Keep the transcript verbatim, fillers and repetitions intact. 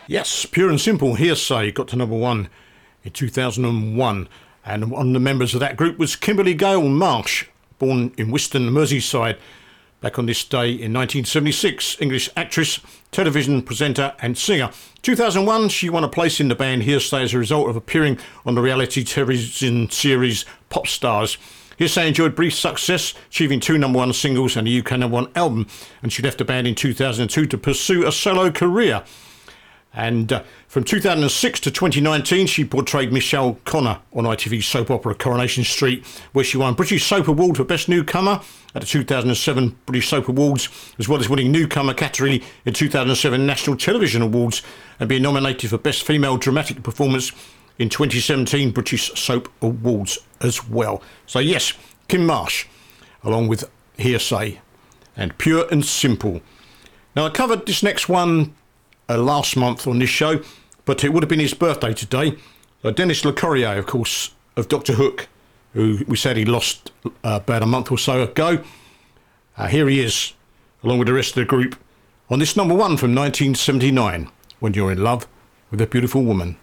Yes, Pure and Simple, Hearsay, got to number one in two thousand one. And one of the members of that group was Kimberly Gale Marsh, born in Whiston, Merseyside, back on this day in nineteen seventy-six. English actress, television presenter and singer. two thousand one, she won a place in the band Hearsay as a result of appearing on the reality television series Pop Stars. Hearsay enjoyed brief success, achieving two number one singles and a U K number one album, and she left the band in two thousand two to pursue a solo career. And uh, from two thousand six to twenty nineteen, she portrayed Michelle Connor on I T V soap opera Coronation Street, where she won British Soap Award for Best Newcomer at the two thousand seven British Soap Awards, as well as winning Newcomer category in two thousand seven National Television Awards and being nominated for Best Female Dramatic Performance in twenty seventeen British Soap Awards as well. So yes, Kim Marsh, along with Hearsay and Pure and Simple. Now, I covered this next one Uh, last month on this show, but it would have been his birthday today. Uh, Dennis Le Corrier, of course, of Doctor Hook, who we said he lost uh, about a month or so ago. Uh, here he is, along with the rest of the group, on this number one from nineteen seventy-nine, When You're in Love with a Beautiful Woman.